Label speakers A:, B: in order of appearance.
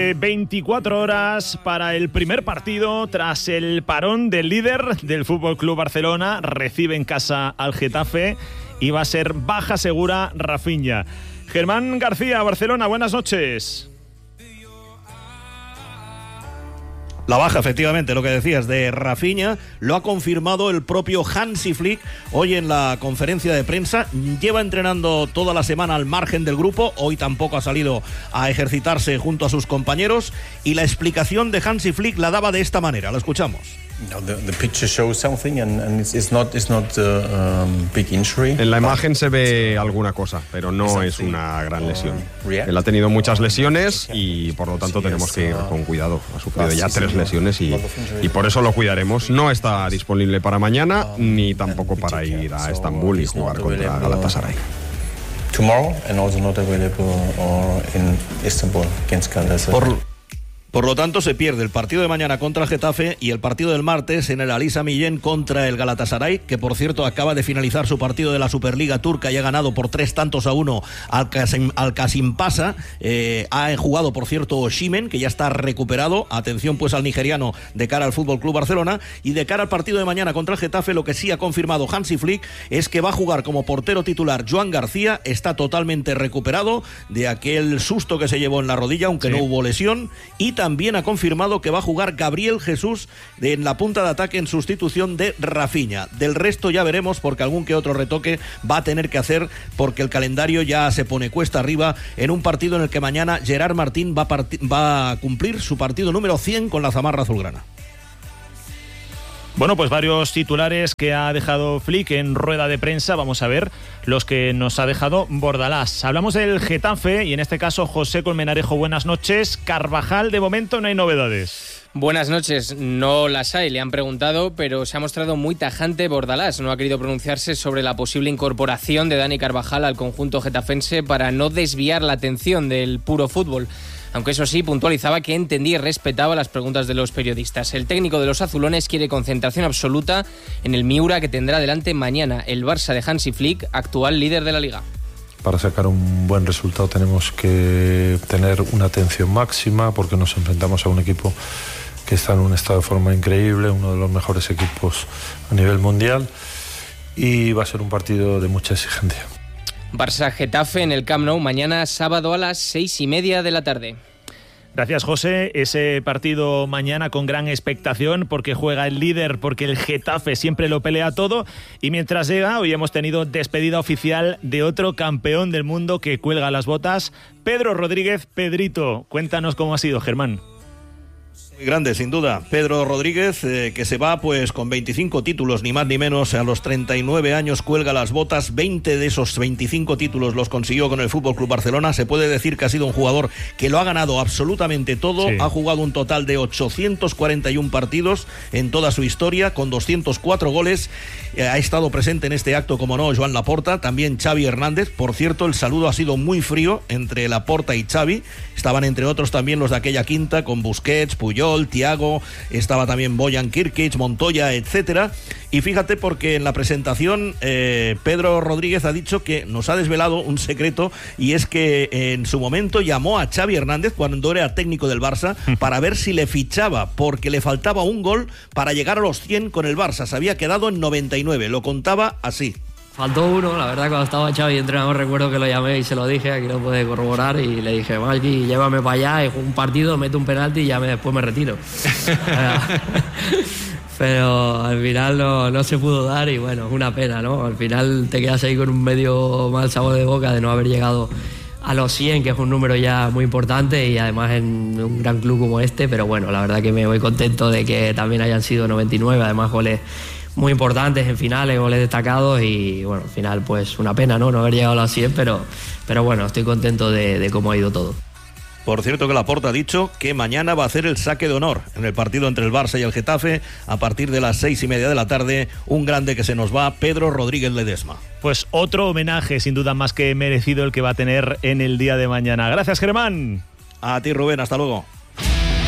A: de 24 horas para el primer partido tras el parón del líder del Fútbol Club Barcelona. Recibe en casa al Getafe y va a ser baja segura Rafinha. Germán García, Barcelona, buenas noches.
B: La baja, efectivamente, lo que decías de Rafinha, lo ha confirmado el propio Hansi Flick hoy en la conferencia de prensa. Lleva entrenando toda la semana al margen del grupo, hoy tampoco ha salido a ejercitarse junto a sus compañeros, y la explicación de Hansi Flick la daba de esta manera, lo escuchamos.
C: The picture shows something and it's not big injury.
D: En la imagen se ve alguna cosa, pero no es una gran lesión. Él ha tenido muchas lesiones y por lo tanto tenemos que ir con cuidado. Ha sufrido ya 3 lesiones y por eso lo cuidaremos. No está disponible para mañana ni tampoco para ir a Estambul y jugar contra Galatasaray.
C: Tomorrow and also not available in Istanbul against Galatasaray.
B: Por lo tanto, se pierde el partido de mañana contra el Getafe y el partido del martes en el Ali Sami Yen contra el Galatasaray, que por cierto acaba de finalizar su partido de la Superliga Turca y ha ganado por 3-1 al Kasimpasa. Ha jugado, por cierto, Osimhen, que ya está recuperado. Atención pues al nigeriano de cara al Fútbol Club Barcelona. Y de cara al partido de mañana contra el Getafe, lo que sí ha confirmado Hansi Flick es que va a jugar como portero titular Joan García. Está totalmente recuperado de aquel susto que se llevó en la rodilla, aunque no hubo lesión. Y también ha confirmado que va a jugar Gabriel Jesús en la punta de ataque en sustitución de Rafinha. Del resto ya veremos, porque algún que otro retoque va a tener que hacer, porque el calendario ya se pone cuesta arriba en un partido en el que mañana Gerard Martín va a cumplir su partido número 100 con la zamarra azulgrana.
A: Bueno, pues varios titulares que ha dejado Flick en rueda de prensa. Vamos a ver los que nos ha dejado Bordalás. Hablamos del Getafe y en este caso José Colmenarejo, buenas noches. Carvajal, de momento no hay novedades.
E: Buenas noches, no las hay, le han preguntado, pero se ha mostrado muy tajante Bordalás. No ha querido pronunciarse sobre la posible incorporación de Dani Carvajal al conjunto getafense para no desviar la atención del puro fútbol. Aunque eso sí, puntualizaba que entendía y respetaba las preguntas de los periodistas. El técnico de los azulones quiere concentración absoluta en el Miura que tendrá delante mañana el Barça de Hansi Flick, actual líder de la Liga.
F: Para sacar un buen resultado tenemos que tener una atención máxima porque nos enfrentamos a un equipo que está en un estado de forma increíble, uno de los mejores equipos a nivel mundial, y va a ser un partido de mucha exigencia.
E: Barça-Getafe en el Camp Nou mañana sábado a las 6:30 de la tarde.
A: Gracias, José. Ese partido mañana con gran expectación porque juega el líder, porque el Getafe siempre lo pelea todo. Y mientras llega, hoy hemos tenido despedida oficial de otro campeón del mundo que cuelga las botas, Pedro Rodríguez. Pedrito, cuéntanos cómo ha sido, Germán.
B: Muy grande, sin duda. Pedro Rodríguez, que se va pues con 25 títulos, ni más ni menos, a los 39 años, cuelga las botas. 20 de esos 25 títulos los consiguió con el Fútbol Club Barcelona. Se puede decir que ha sido un jugador que lo ha ganado absolutamente todo. Sí. Ha jugado un total de 841 partidos en toda su historia, con 204 goles. Ha estado presente en este acto, como no, Joan Laporta, también Xavi Hernández. Por cierto, el saludo ha sido muy frío entre Laporta y Xavi. Estaban entre otros también los de aquella quinta, con Busquets, Puyol, Thiago, estaba también Bojan Kirkic, Montoya, etcétera. Y fíjate, porque en la presentación Pedro Rodríguez ha dicho que nos ha desvelado un secreto, y es que en su momento llamó a Xavi Hernández cuando era técnico del Barça para ver si le fichaba, porque le faltaba un gol para llegar a los 100 con el Barça. Se había quedado en 99, lo contaba así.
G: Faltó uno, la verdad, cuando estaba Xavi entrenador, recuerdo que lo llamé y se lo dije, aquí lo puede corroborar, y le dije, Maggi, llévame para allá, y juego un partido, meto un penalti y ya después me retiro. Pero al final no se pudo dar, y bueno, es una pena, ¿no? Al final te quedas ahí con un medio mal sabor de boca de no haber llegado a los 100, que es un número ya muy importante, y además en un gran club como este. Pero bueno, la verdad que me voy contento de que también hayan sido 99, además goles muy importantes en finales, goles destacados, y bueno, al final pues una pena, no haber llegado a los 100, pero bueno, estoy contento de cómo ha ido todo.
B: Por cierto, que Laporta ha dicho que mañana va a hacer el saque de honor en el partido entre el Barça y el Getafe a partir de las 6:30 de la tarde. Un grande que se nos va, Pedro Rodríguez Ledesma.
A: Pues otro homenaje sin duda más que merecido el que va a tener en el día de mañana. Gracias, Germán.
B: A ti, Rubén, hasta luego.